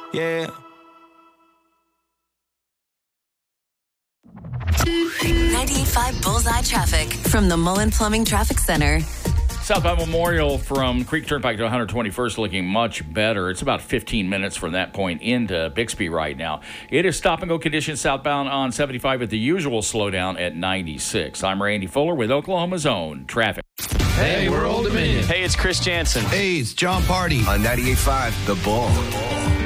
Yeah. 98.5 Bullseye Traffic from the Mullen Plumbing Traffic Center. Southbound Memorial from Creek Turnpike to 121st looking much better. It's about 15 minutes from that point into Bixby right now. It is stop-and-go conditions southbound on 75 with the usual slowdown at 96. I'm Randy Fuller with Oklahoma's own traffic. Hey, we're Old Dominion. Hey, it's Chris Jansen. Hey, it's John Party. On 98.5 The Bull.